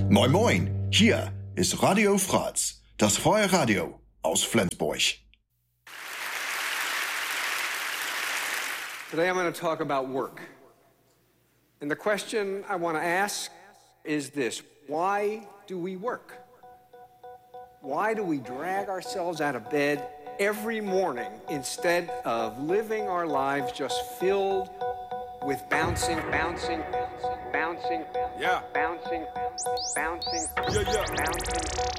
Moin Moin, hier ist Radio Fratz, das freie Radio aus Flensburg. Today I'm going to talk about work. And the question I want to ask is this: why do we work? Why do we drag ourselves out of bed every morning instead of living our lives just filled with bouncing, bouncing, bouncing, Yeah. bouncing, bouncing, Yeah. bouncing,